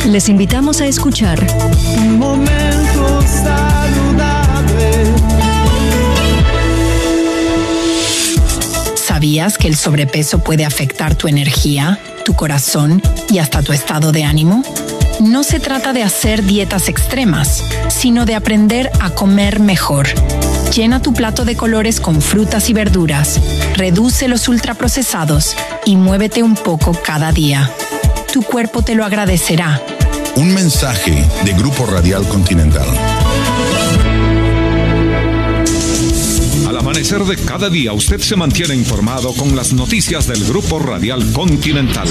Les invitamos a escuchar Un momento saludable. ¿Sabías que el sobrepeso puede afectar tu energía, tu corazón y hasta tu estado de ánimo? No se trata de hacer dietas extremas, sino de aprender a comer mejor. Llena tu plato de colores con frutas y verduras, reduce los ultraprocesados y muévete un poco cada día. Tu cuerpo te lo agradecerá. Un mensaje de Grupo Radial Continental. Al amanecer de cada día, usted se mantiene informado con las noticias del Grupo Radial Continental.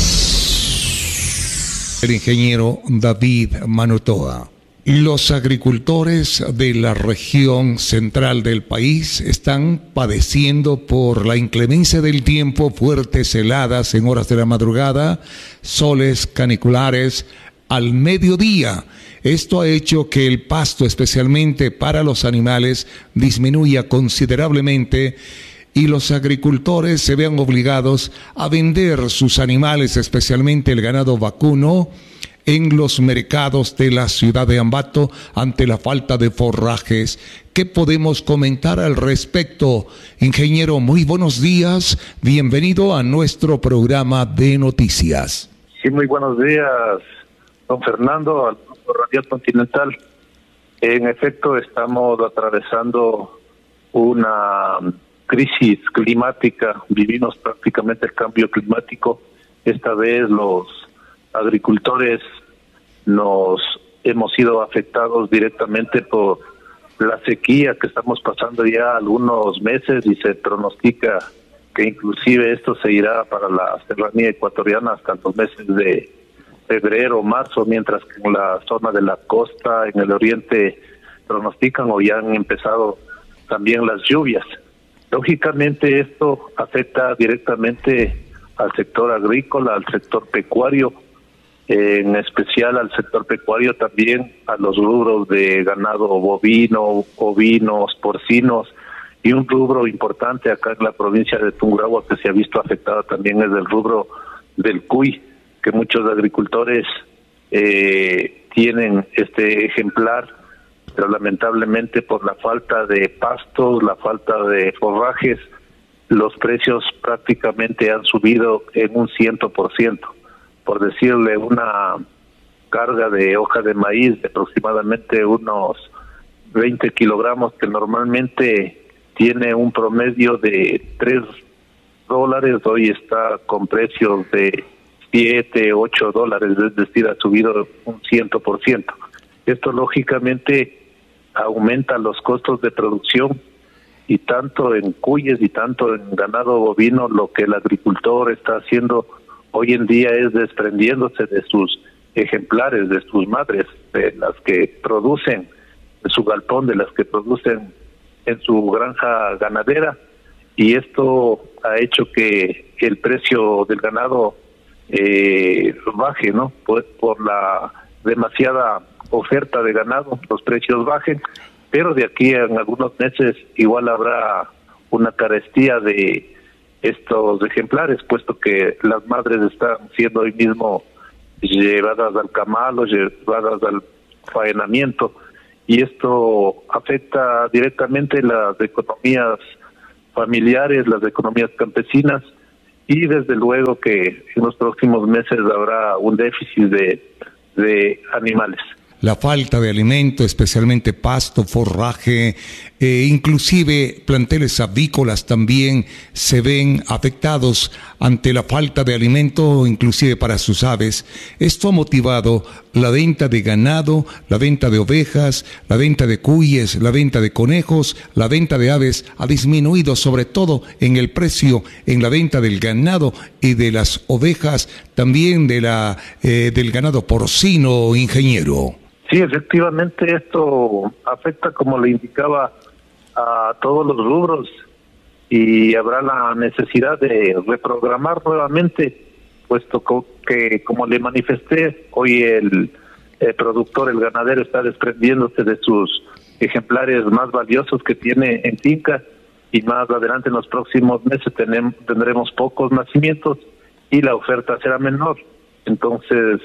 El ingeniero David Manotoa. Los agricultores de la región central del país están padeciendo por la inclemencia del tiempo, fuertes heladas en horas de la madrugada, soles caniculares al mediodía. Esto ha hecho que el pasto, especialmente para los animales, disminuya considerablemente y los agricultores se vean obligados a vender sus animales, especialmente el ganado vacuno, en los mercados de la ciudad de Ambato ante la falta de forrajes. ¿Qué podemos comentar al respecto? Ingeniero, muy buenos días. Bienvenido a nuestro programa de noticias. Sí, muy buenos días, don Fernando, al Grupo Radial Continental. En efecto, estamos atravesando una crisis climática. Vivimos prácticamente el cambio climático. Esta vez los agricultores nos hemos sido afectados directamente por la sequía que estamos pasando ya algunos meses y se pronostica que inclusive esto se irá para la serranía ecuatoriana hasta los meses de febrero, marzo, mientras que en la zona de la costa, en el oriente, pronostican o ya han empezado también las lluvias. Lógicamente esto afecta directamente al sector agrícola, al sector pecuario, en especial al sector pecuario, también a los rubros de ganado bovino, ovinos, porcinos, y un rubro importante acá en la provincia de Tungurahua que se ha visto afectada también es el rubro del cuy, que muchos agricultores tienen este ejemplar, pero lamentablemente por la falta de pastos, la falta de forrajes, los precios prácticamente han subido en un 100%. Por decirle, una carga de hoja de maíz de aproximadamente unos 20 kilogramos, que normalmente tiene un promedio de $3, hoy está con precios de $7, $8, es decir, ha subido un 100%. Esto lógicamente aumenta los costos de producción, y tanto en cuyes y tanto en ganado bovino, lo que el agricultor está haciendo hoy en día es desprendiéndose de sus ejemplares, de sus madres, de las que producen en su galpón, de las que producen en su granja ganadera, y esto ha hecho que el precio del ganado baje, ¿no? Pues por la demasiada oferta de ganado, los precios bajen, pero de aquí en algunos meses igual habrá una carestía de estos ejemplares, puesto que las madres están siendo hoy mismo llevadas al camalo, llevadas al faenamiento, y esto afecta directamente las economías familiares, las economías campesinas, y desde luego que en los próximos meses habrá un déficit de animales. La falta de alimento, especialmente pasto, forraje, inclusive planteles avícolas también se ven afectados ante la falta de alimento, inclusive para sus aves. Esto ha motivado la venta de ganado, la venta de ovejas, la venta de cuyes, la venta de conejos, la venta de aves ha disminuido, sobre todo en el precio, en la venta del ganado y de las ovejas, también de del ganado porcino, ingeniero. Sí, efectivamente esto afecta, como le indicaba, a todos los rubros, y habrá la necesidad de reprogramar nuevamente, puesto que, como le manifesté, hoy el productor, el ganadero, está desprendiéndose de sus ejemplares más valiosos que tiene en finca, y más adelante en los próximos meses tendremos pocos nacimientos y la oferta será menor. Entonces,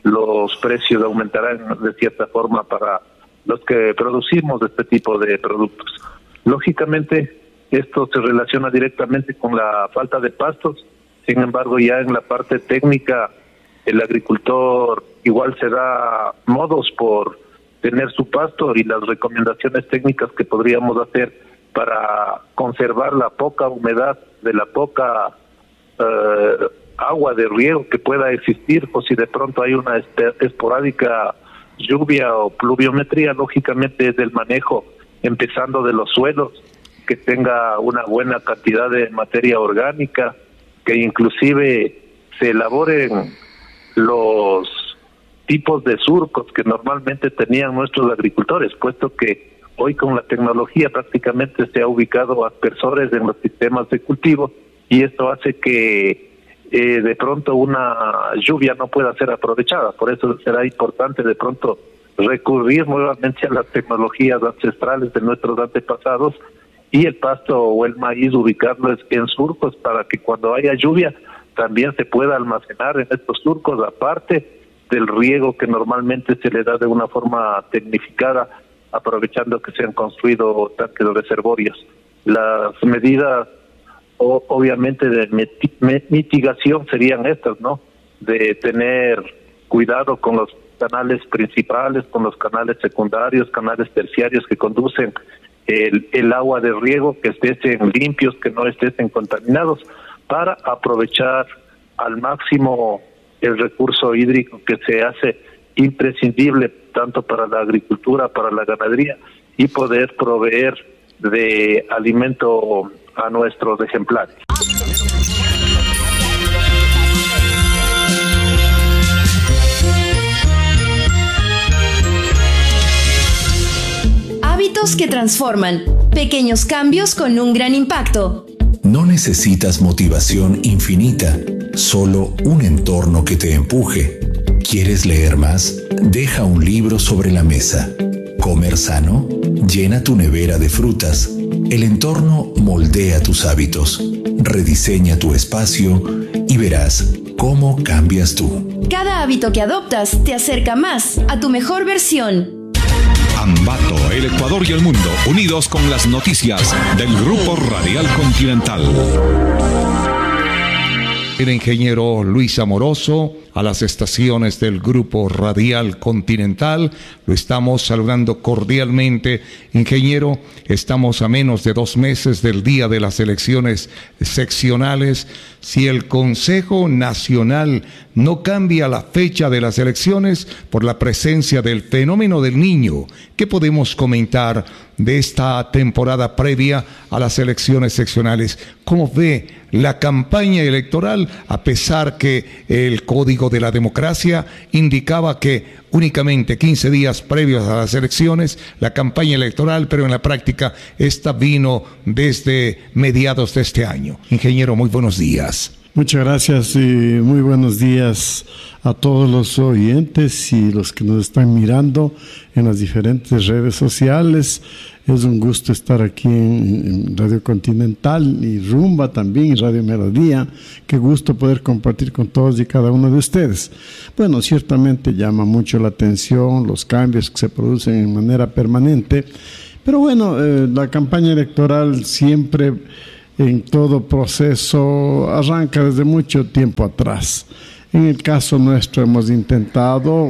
los precios aumentarán de cierta forma para los que producimos este tipo de productos. Lógicamente, esto se relaciona directamente con la falta de pastos. Sin embargo, ya en la parte técnica, el agricultor igual se da modos por tener su pasto, y las recomendaciones técnicas que podríamos hacer para conservar la poca humedad, de la poca agua de riego que pueda existir, o si de pronto hay una esporádica lluvia o pluviometría, lógicamente es del manejo, empezando de los suelos, que tenga una buena cantidad de materia orgánica, que inclusive se elaboren los tipos de surcos que normalmente tenían nuestros agricultores, puesto que hoy con la tecnología prácticamente se ha ubicado aspersores en los sistemas de cultivo, y esto hace que de pronto una lluvia no pueda ser aprovechada. Por eso será importante de pronto recurrir nuevamente a las tecnologías ancestrales de nuestros antepasados, y el pasto o el maíz ubicarlo en surcos para que cuando haya lluvia también se pueda almacenar en estos surcos, aparte del riego que normalmente se le da de una forma tecnificada, aprovechando que se han construido tanques de reservorios. Las medidas obviamente de mitigación serían estas, ¿no? De tener cuidado con los canales principales, con los canales secundarios, canales terciarios que conducen el agua de riego, que estén limpios, que no estén contaminados, para aprovechar al máximo el recurso hídrico que se hace imprescindible tanto para la agricultura, para la ganadería, y poder proveer de alimento a nuestros ejemplares. Hábitos que transforman. Pequeños cambios con un gran impacto. No necesitas motivación infinita, solo un entorno que te empuje. ¿Quieres leer más? Deja un libro sobre la mesa. ¿Comer sano? Llena tu nevera de frutas. El entorno moldea tus hábitos. Rediseña tu espacio y verás cómo cambias tú. Cada hábito que adoptas te acerca más a tu mejor versión. Ambato, el Ecuador y el mundo, unidos con las noticias del Grupo Radial Continental. El ingeniero Luis Amoroso, a las estaciones del Grupo Radial Continental. Lo estamos saludando cordialmente. Ingeniero, estamos a menos de 2 meses del día de las elecciones seccionales. Si el Consejo Nacional no cambia la fecha de las elecciones por la presencia del fenómeno del Niño, ¿qué podemos comentar de esta temporada previa a las elecciones seccionales? ¿Cómo ve la campaña electoral, a pesar que el Código de la Democracia indicaba que únicamente 15 días previos a las elecciones, la campaña electoral, pero en la práctica esta vino desde mediados de este año? Ingeniero, muy buenos días. Muchas gracias y muy buenos días a todos los oyentes y los que nos están mirando en las diferentes redes sociales. Es un gusto estar aquí en Radio Continental y Rumba también, y Radio Melodía. Qué gusto poder compartir con todos y cada uno de ustedes. Bueno, ciertamente llama mucho la atención los cambios que se producen en manera permanente, pero bueno, la campaña electoral siempre, en todo proceso, arranca desde mucho tiempo atrás. En el caso nuestro hemos intentado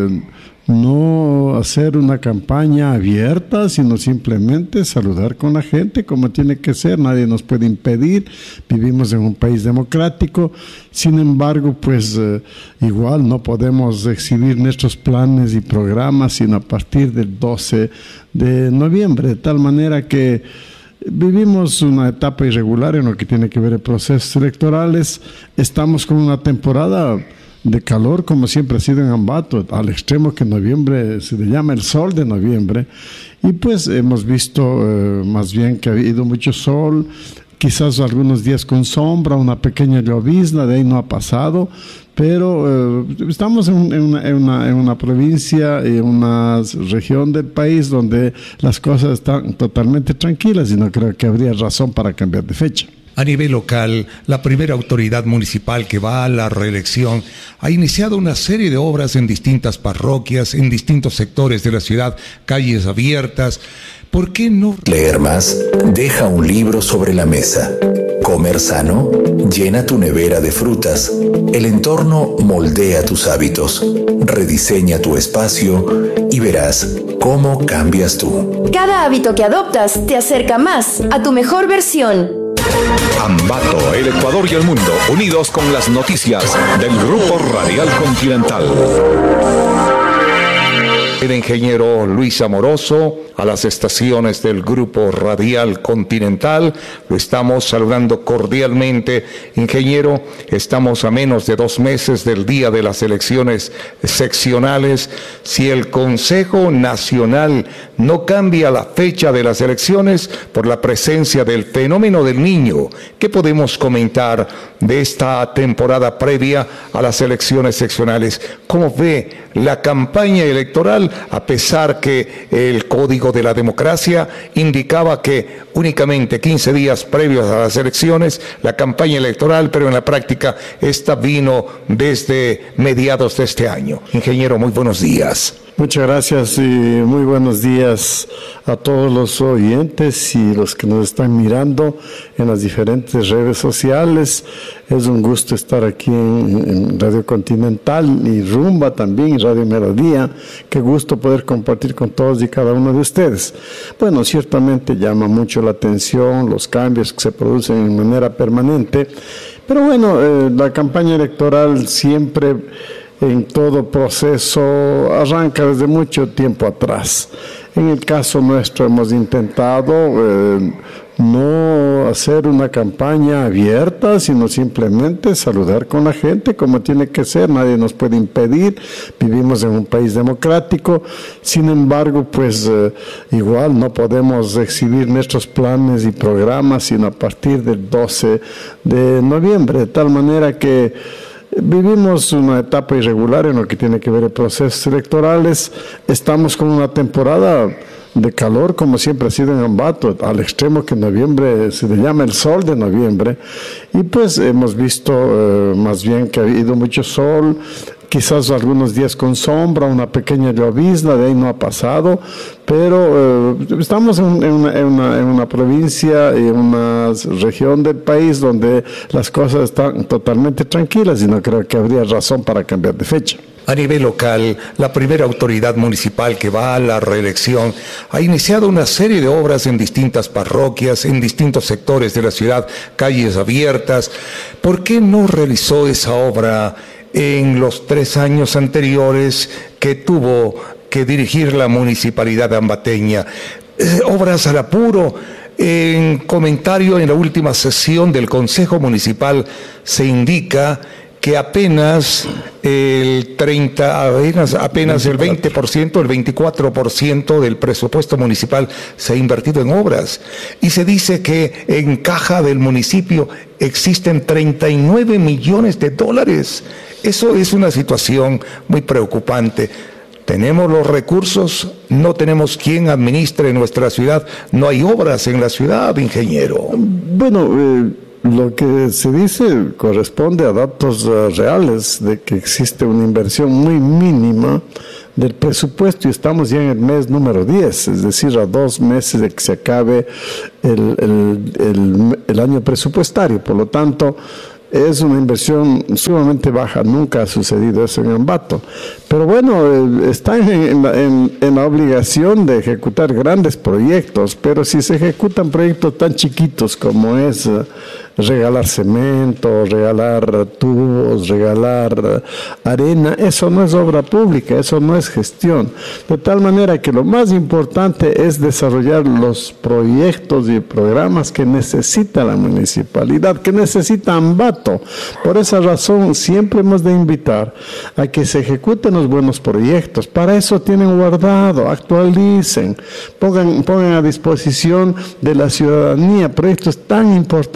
no hacer una campaña abierta, sino simplemente saludar con la gente como tiene que ser. Nadie nos puede impedir, vivimos en un país democrático. Sin embargo, pues igual no podemos exhibir nuestros planes y programas sino a partir del 12 de noviembre, de tal manera que vivimos una etapa irregular en lo que tiene que ver con procesos electorales. Estamos con una temporada de calor, como siempre ha sido en Ambato, al extremo que en noviembre se le llama el sol de noviembre, y pues hemos visto más bien que ha habido mucho sol, quizás algunos días con sombra, una pequeña llovizna, de ahí no ha pasado, pero estamos en una provincia, en una región del país donde las cosas están totalmente tranquilas y no creo que habría razón para cambiar de fecha. A nivel local, la primera autoridad municipal que va a la reelección ha iniciado una serie de obras en distintas parroquias, en distintos sectores de la ciudad, calles abiertas. ¿Por qué no leer más? Deja un libro sobre la mesa. Comer sano, llena tu nevera de frutas. El entorno moldea tus hábitos, rediseña tu espacio y verás cómo cambias tú. Cada hábito que adoptas te acerca más a tu mejor versión. Ambato, el Ecuador y el mundo, unidos con las noticias del Grupo Radial Continental. El ingeniero Luis Amoroso, a las estaciones del Grupo Radial Continental. Lo estamos saludando cordialmente. Ingeniero, estamos a menos de 2 meses del día de las elecciones seccionales. Si el Consejo Nacional no cambia la fecha de las elecciones por la presencia del fenómeno del Niño, ¿qué podemos comentar de esta temporada previa a las elecciones seccionales? ¿Cómo ve la campaña electoral, a pesar que el Código de la Democracia indicaba que únicamente 15 días previos a las elecciones, la campaña electoral, pero en la práctica esta vino desde mediados de este año? Ingeniero, muy buenos días. Muchas gracias y muy buenos días a todos los oyentes y los que nos están mirando en las diferentes redes sociales. Es un gusto estar aquí en Radio Continental y Rumba también, y Radio Melodía. Qué gusto poder compartir con todos y cada uno de ustedes. Bueno, ciertamente llama mucho la atención los cambios que se producen de manera permanente, pero bueno, la campaña electoral siempre, en todo proceso, arranca desde mucho tiempo atrás. En el caso nuestro hemos intentado no hacer una campaña abierta, sino simplemente saludar con la gente como tiene que ser. Nadie nos puede impedir, vivimos en un país democrático. Sin embargo, pues igual no podemos exhibir nuestros planes y programas sino a partir del 12 de noviembre, de tal manera que vivimos una etapa irregular en lo que tiene que ver con procesos electorales. Estamos con una temporada de calor, como siempre ha sido en Ambato, al extremo que en noviembre se le llama el sol de noviembre, y pues hemos visto más bien que ha habido mucho sol, quizás algunos días con sombra, una pequeña llovizna, de ahí no ha pasado, pero estamos en una provincia y en una región del país donde las cosas están totalmente tranquilas y no creo que habría razón para cambiar de fecha. A nivel local, la primera autoridad municipal que va a la reelección ha iniciado una serie de obras en distintas parroquias, en distintos sectores de la ciudad, calles abiertas. ¿Por qué no realizó esa obra en los 3 años anteriores que tuvo que dirigir la municipalidad ambateña? Obras al apuro. En comentario en la última sesión del Consejo Municipal se indica que apenas el 20%, el 24% del presupuesto municipal se ha invertido en obras. Y se dice que en caja del municipio existen 39 millones de dólares. Eso es una situación muy preocupante. Tenemos los recursos, no tenemos quien administre nuestra ciudad, no hay obras en la ciudad, ingeniero. Bueno, lo que se dice corresponde a datos reales de que existe una inversión muy mínima del presupuesto y estamos ya en el mes número 10, es decir, a 2 meses de que se acabe el año presupuestario. Por lo tanto, es una inversión sumamente baja, nunca ha sucedido eso en Ambato. Pero bueno, están en la obligación de ejecutar grandes proyectos, pero si se ejecutan proyectos tan chiquitos como es regalar cemento, regalar tubos, regalar arena, eso no es obra pública, eso no es gestión. De tal manera que lo más importante es desarrollar los proyectos y programas que necesita la municipalidad, que necesita Ambato. Por esa razón siempre hemos de invitar a que se ejecuten los buenos proyectos. Para eso tienen guardado, actualicen, pongan a disposición de la ciudadanía proyectos tan importantes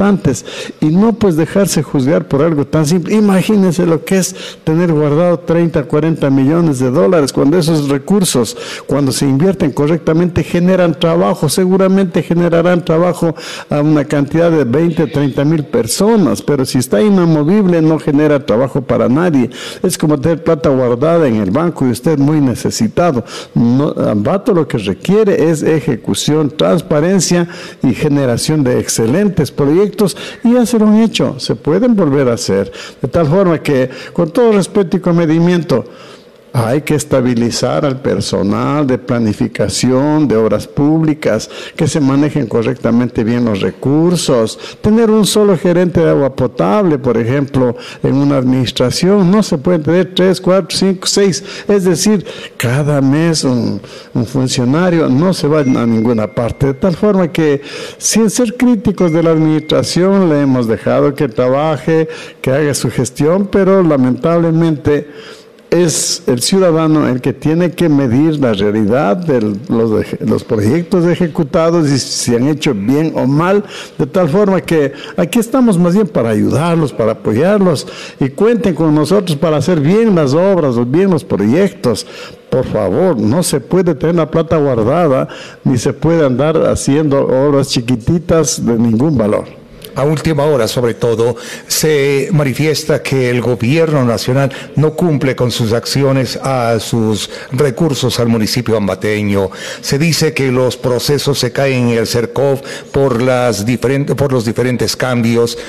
y no pues dejarse juzgar por algo tan simple. Imagínense lo que es tener guardado 30, 40 millones de dólares, cuando esos recursos, cuando se invierten correctamente, generan trabajo, seguramente generarán trabajo a una cantidad de 20, 30 mil personas, pero si está inamovible no genera trabajo para nadie. Es como tener plata guardada en el banco y usted muy necesitado. No, Ambato lo que requiere es ejecución, transparencia y generación de excelentes proyectos, y ya se lo han hecho, se pueden volver a hacer, de tal forma que, con todo respeto y comedimiento, hay que estabilizar al personal de planificación, de obras públicas, que se manejen correctamente bien los recursos. Tener un solo gerente de agua potable, por ejemplo, en una administración, no se puede tener 3, 4, 5, 6. Es decir, cada mes un funcionario no se va a ninguna parte. De tal forma que, sin ser críticos de la administración, le hemos dejado que trabaje, que haga su gestión, pero lamentablemente es el ciudadano el que tiene que medir la realidad de los proyectos ejecutados y si se han hecho bien o mal, de tal forma que aquí estamos más bien para ayudarlos, para apoyarlos, y cuenten con nosotros para hacer bien las obras, bien los proyectos. Por favor, no se puede tener la plata guardada, ni se puede andar haciendo obras chiquititas de ningún valor. A última hora, sobre todo, se manifiesta que el gobierno nacional no cumple con sus acciones a sus recursos al municipio ambateño. Se dice que los procesos se caen en el CERCOV por los diferentes cambios.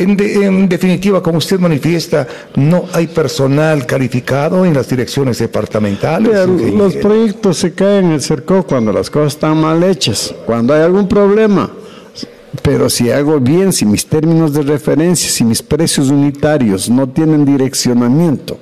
En definitiva, como usted manifiesta, no hay personal calificado en las direcciones departamentales. Los proyectos se caen en el CERCOV cuando las cosas están mal hechas, cuando hay algún problema. Pero si hago bien, si mis términos de referencia, si mis precios unitarios no tienen direccionamiento,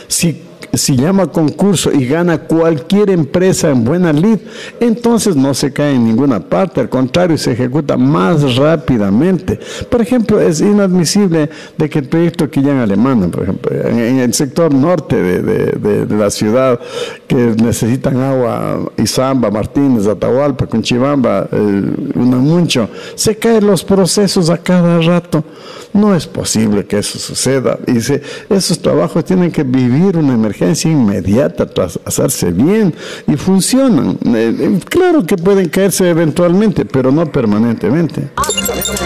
si llama a concurso y gana cualquier empresa en buena lid, entonces no se cae en ninguna parte, al contrario, se ejecuta más rápidamente. Por ejemplo, es inadmisible de que el proyecto Quillán Alemana, por ejemplo, en el sector norte de la ciudad, que necesitan agua, Izamba, Martínez, Atahualpa, Conchibamba, Unamuncho, se caen los procesos a cada rato. No es posible que eso suceda. Y esos trabajos tienen que vivir una emergencia inmediata, hacerse bien, y funcionan. Claro que pueden caerse eventualmente, pero no permanentemente.